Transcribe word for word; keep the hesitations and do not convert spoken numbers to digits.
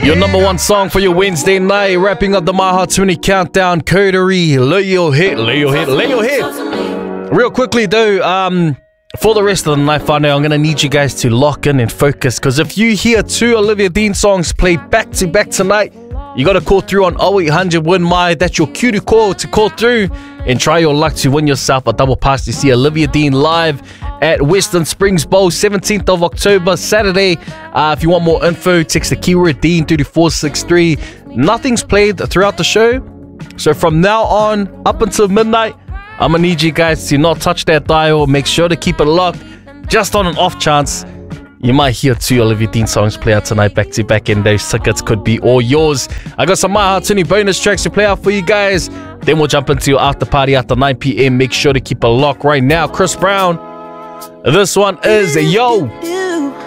Your number one song for your Wednesday night, wrapping up the My Heart twenty countdown. Coterie, lay your head, lay your head, lay your head. Real quickly though, um, for the rest of the night, Whānau, I'm going to need you guys to lock in and focus, because if you hear two Olivia Dean songs played back to back tonight, you got to call through on oh eight hundred win my. That's your cue to call to call through and try your luck to win yourself a double pass to see Olivia Dean live at Western Springs Bowl, seventeenth of October, Saturday. Uh, if you want more info, text the keyword Dean through to four six three. Nothing's played throughout the show, so from now on up until midnight, I'm gonna need you guys to not touch that dial. Make sure to keep it locked, just on an off chance you might hear two Olivia Dean songs play out tonight back to back, and those tickets could be all yours. I got some My Heart twenty bonus tracks to play out for you guys. Then we'll jump into your after party after nine p m. Make sure to keep a lock right now. Chris Brown. This one is Yo.